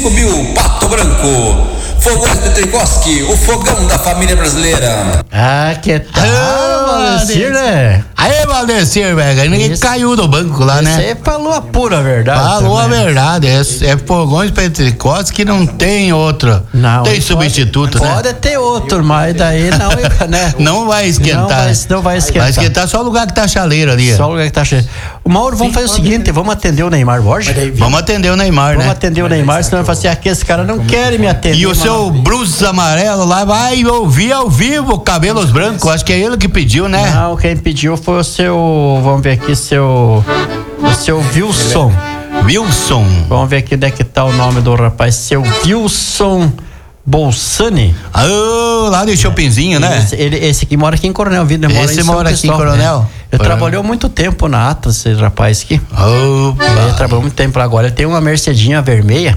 5.000 Pato Branco. Fogões Petricoski, o fogão da família brasileira. Ah, que tal, Valdecir, né? Aí, Valdecir, velho, ninguém caiu do banco lá, né? Você falou a pura verdade. Falou também. a verdade, é Fogões Petricoski, não tem outro. Não tem substituto, pode, né? Pode ter outro, mas daí não, né? Não vai esquentar. Não vai esquentar. Vai esquentar só o lugar que tá chaleiro ali. Só o lugar que tá cheio. O Mauro, vamos fazer o seguinte, vamos atender o Neymar Borges? Vamos atender o Neymar, né? Vamos atender o Neymar, senão vai falar assim, aqui esse cara não quer me atender. E o seu Bruce Amarelo lá vai ouvir ao vivo Cabelos Brancos, acho que é ele que pediu, né? Não, quem pediu foi o seu, vamos ver aqui, o seu Wilson. Wilson. Vamos ver aqui onde é que tá o nome do rapaz, seu Wilson Bolsani. Lá de Chopinzinho, né? Esse aqui mora aqui em Coronel Vida. Esse mora aqui em Coronel? Né? Ele trabalhou muito tempo na Atlas, esse rapaz aqui. Ele trabalhou muito tempo lá agora. Ele tem uma Mercedinha vermelha.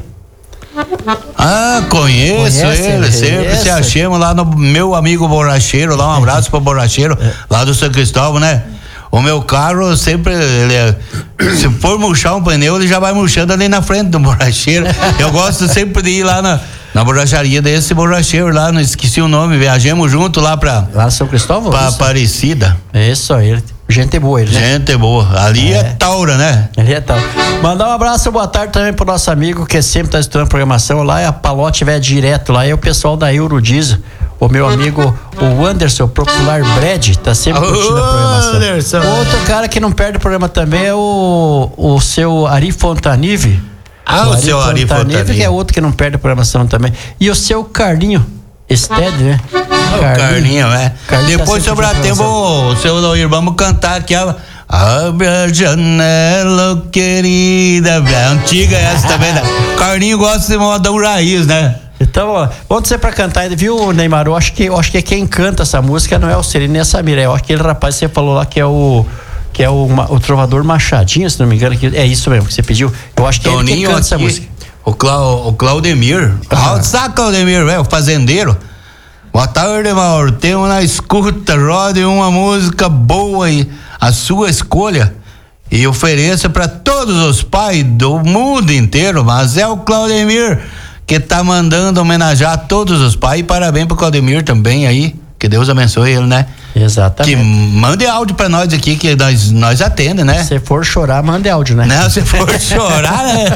Conheço ele. Sempre se achamos lá no meu amigo borracheiro, lá um abraço pro borracheiro, lá do São Cristóvão, né? O meu carro sempre, se for murchar um pneu, ele já vai murchando ali na frente do borracheiro. Eu gosto sempre de ir lá na borracharia desse borracheiro lá, não esqueci o nome, viajamos junto lá no São Cristóvão? Pra Aparecida. Isso aí, gente boa ele, né? Gente boa, ali é Taura, né? Ali é Taura. Mandar um abraço, boa tarde também pro nosso amigo que sempre tá estudando programação lá, a Palote vai direto lá, é o pessoal da Eurodiesel. O meu amigo, o Anderson, Popular Brad, tá sempre curtindo a programação. Anderson. Outro cara que não perde o programa também é o seu Ari Fontanive. O seu Ari Fontanive, que é outro que não perde a programação também. E o seu Carlinho Stead, né? Carlinho, né? Depois, tá sobrar tempo, o seu Loir, vamos cantar aqui abre a janela, querida. Antiga essa também, né? Carlinho gosta de modão raiz, né? Então, ó, vamos dizer pra cantar, viu, Neymar? Eu acho que quem canta essa música não é o Sereno nem a Samira, é aquele rapaz que você falou lá que é o trovador Machadinho, se não me engano, que é isso mesmo que você pediu. Eu acho que Toninho, é ele que canta essa música. O Claudemir. Sabe, Claudemir, velho, o fazendeiro. Boa tarde, Mauro. Temos na escuta, rode uma música boa e a sua escolha. E ofereça para todos os pais do mundo inteiro, mas é o Claudemir que tá mandando homenagear todos os pais. E parabéns pro Claudemir também aí. Que Deus abençoe ele, né? Exatamente. Que mande áudio pra nós aqui, que nós atende, né? Se for chorar, mande áudio, né? Não, se for chorar, né?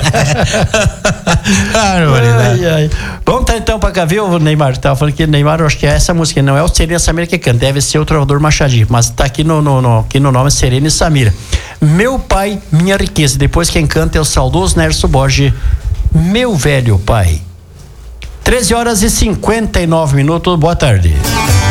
Ai. Vamos tá então pra cá, viu, Neymar? Tava falando que Neymar, eu acho que é essa música, não é o Serena e Samira que canta, deve ser o trovador Machadinho, mas tá aqui aqui no nome Serena e Samira. Meu pai, minha riqueza. Depois quem canta é o saudoso Nerso Borges, meu velho pai. 13h59, boa tarde.